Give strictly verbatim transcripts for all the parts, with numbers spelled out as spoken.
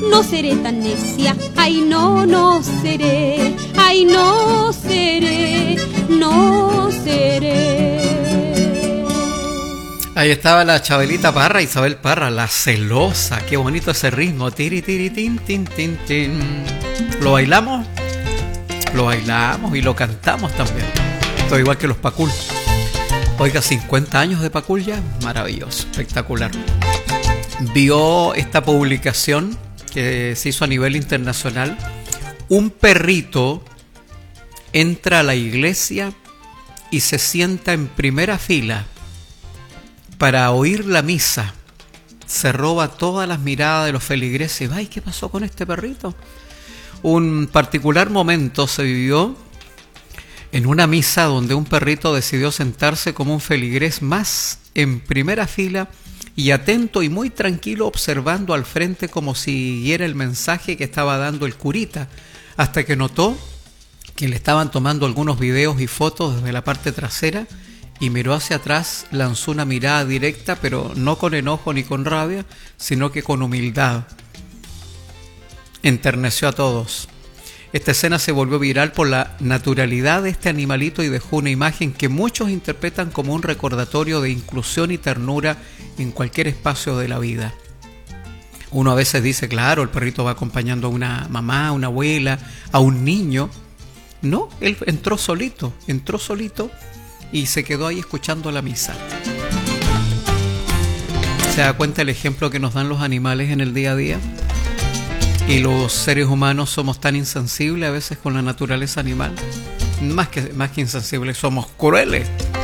no seré tan necia, ay no, no seré, ay no seré, no seré. Ahí estaba la Chabelita Parra, Isabel Parra, la celosa. Qué bonito ese ritmo. Tiri, tiri, tin, tin, tin, tin. ¿Lo bailamos? Lo bailamos y lo cantamos también. Esto igual que los Pacul. Oiga, cincuenta años de Pacul ya. Maravilloso, espectacular. Vio esta publicación que se hizo a nivel internacional. Un perrito entra a la iglesia y se sienta en primera fila para oír la misa. Se roba todas las miradas de los feligreses. Ay, ¿qué pasó con este perrito? Un particular momento se vivió en una misa donde un perrito decidió sentarse como un feligrés más en primera fila y atento y muy tranquilo, observando al frente como si siguiera el mensaje que estaba dando el curita, hasta que notó que le estaban tomando algunos videos y fotos desde la parte trasera y miró hacia atrás, lanzó una mirada directa, pero no con enojo ni con rabia, sino que con humildad. Enterneció a todos. Esta escena se volvió viral por la naturalidad de este animalito y dejó una imagen que muchos interpretan como un recordatorio de inclusión y ternura en cualquier espacio de la vida. Uno a veces dice, claro, el perrito va acompañando a una mamá, a una abuela, a un niño. No, él entró solito, entró solito y se quedó ahí escuchando la misa. ¿Se da cuenta el ejemplo que nos dan los animales en el día a día? Y los seres humanos somos tan insensibles a veces con la naturaleza animal. Más que, más que insensibles, somos crueles.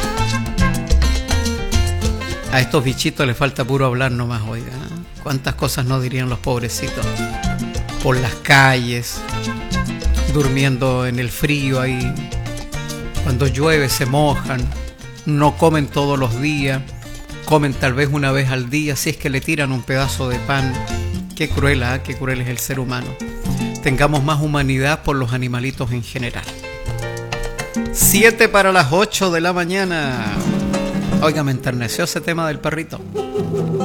A estos bichitos les falta puro hablar nomás, oiga. ¿Cuántas cosas no dirían los pobrecitos? Por las calles, durmiendo en el frío ahí. Cuando llueve se mojan, no comen todos los días, comen tal vez una vez al día, si es que le tiran un pedazo de pan. Qué cruel, ¿eh? Qué cruel es el ser humano. Tengamos más humanidad por los animalitos en general. Siete para las ocho de la mañana. Oiga, me enterneció ese tema del perrito.